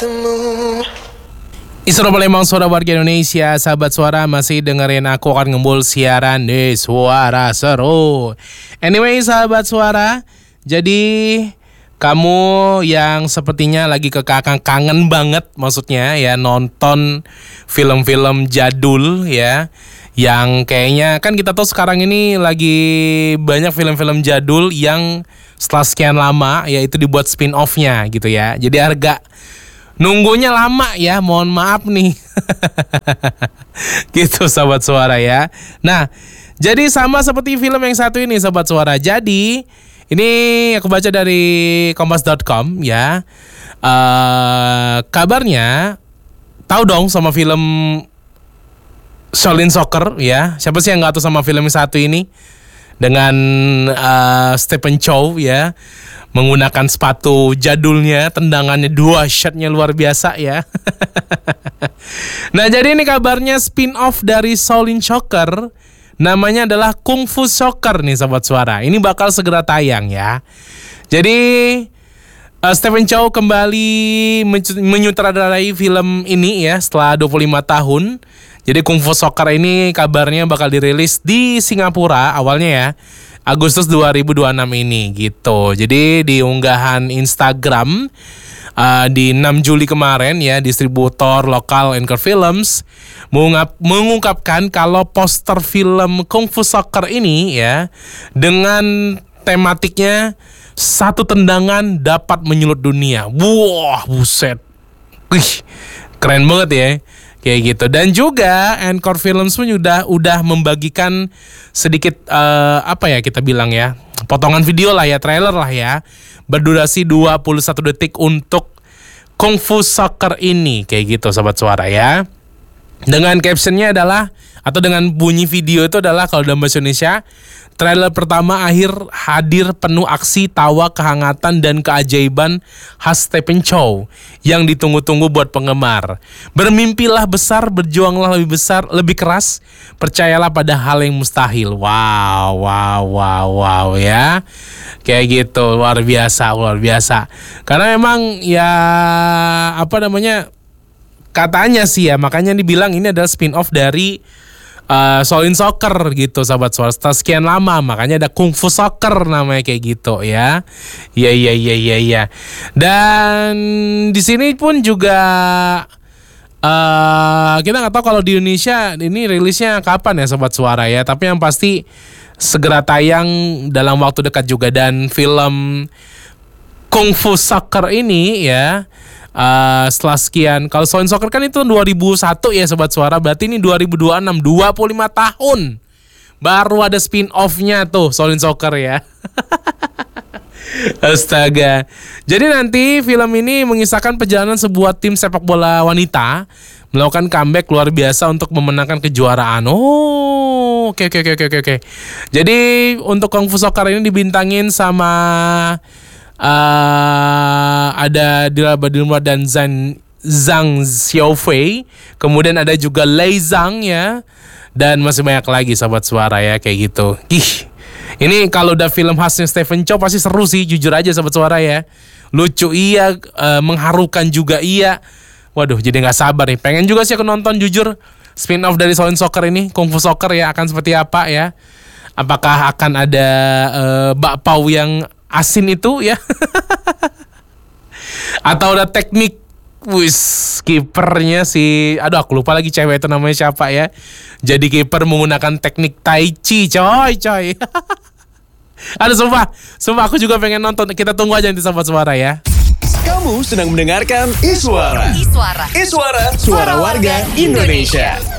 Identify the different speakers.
Speaker 1: Isra Palembang, suara warga Indonesia. Sahabat Suara, masih dengerin aku akan ngembul siaran di Suara Seru. Anyway, sahabat Suara, jadi kamu yang sepertinya lagi kangen banget, maksudnya ya, nonton film-film jadul ya, yang kayaknya kan kita tahu sekarang ini lagi banyak film-film jadul yang setelah sekian lama ya itu dibuat spin-off-nya gitu ya. Jadi harga nunggunya lama ya, mohon maaf nih. Gitu Sobat Suara ya. Nah, jadi sama seperti film yang satu ini Sobat Suara. Jadi ini aku baca dari kompas.com ya. Kabarnya tahu dong sama film Shaolin Soccer ya. Siapa sih yang gak tahu sama film yang satu ini? Dengan Stephen Chow ya, menggunakan sepatu jadulnya, tendangannya dahsyatnya luar biasa ya. Nah, jadi ini kabarnya spin-off dari Shaolin Soccer, namanya adalah Kung Fu Soccer nih Sobat Suara. Ini bakal segera tayang ya. Jadi Stephen Chow kembali menyutradarai film ini ya setelah 25 tahun. Jadi Kung Fu Soccer ini kabarnya bakal dirilis di Singapura awalnya ya, Agustus 2026 ini gitu. Jadi di unggahan Instagram di 6 Juli kemarin ya, distributor lokal Anchor Films mengungkapkan kalau poster film Kung Fu Soccer ini ya, dengan tematiknya satu tendangan dapat menyulut dunia. Wah, buset. Wih, keren banget ya. Kayak gitu. Dan juga Anchor Films pun udah membagikan sedikit apa ya kita bilang ya, potongan video lah ya, trailer lah ya, berdurasi 21 detik untuk Kung Fu Soccer ini. Kayak gitu Sobat Suara ya. Dengan captionnya adalah, atau dengan bunyi video itu adalah, kalau dalam bahasa Indonesia, trailer pertama hadir penuh aksi, tawa, kehangatan, dan keajaiban khas Stephen Chow yang ditunggu-tunggu buat penggemar. Bermimpilah besar, berjuanglah lebih besar, lebih keras, percayalah pada hal yang mustahil. Wow ya. Kayak gitu, luar biasa. Karena memang ya katanya sih ya, makanya dibilang ini adalah spin-off dari Shaolin Soccer gitu Sahabat Suara. Setelah sekian lama makanya ada Kung Fu Soccer namanya kayak gitu ya. Iya. Dan di sini pun juga kita nggak tahu kalau di Indonesia ini rilisnya kapan ya Sobat Suara ya. Tapi yang pasti segera tayang dalam waktu dekat juga. Dan film Kung Fu Soccer ini ya, setelah sekian, kalau Shaolin Soccer kan itu 2001 ya Sobat Suara, berarti ini 2026, 25 tahun baru ada spin-off-nya tuh Shaolin Soccer ya. Astaga. Jadi nanti film ini mengisahkan perjalanan sebuah tim sepak bola wanita melakukan comeback luar biasa untuk memenangkan kejuaraan. Oke. Jadi untuk Kung Fu Soccer ini dibintangin sama ada Dila Badilma dan Zhang Xiaofei. Kemudian ada juga Lei Zhang ya. Dan masih banyak lagi Sobat Suara ya, kayak gitu. Ini kalau udah film khasnya Stephen Chow pasti seru sih, jujur aja Sobat Suara ya. Lucu iya, mengharukan juga iya. Waduh, jadi gak sabar nih. Pengen juga sih aku nonton jujur spin-off dari Shaolin Soccer ini, Kung Fu Soccer ya, akan seperti apa ya. Apakah akan ada bakpao yang asin itu ya, atau ada teknik kipernya si, aku lupa lagi cewek itu namanya siapa ya, jadi kiper menggunakan teknik tai chi coy. Sumpah aku juga pengen nonton. Kita tunggu aja nanti Sobat Suara ya.
Speaker 2: Kamu sedang mendengarkan Iswara. Suara warga Indonesia.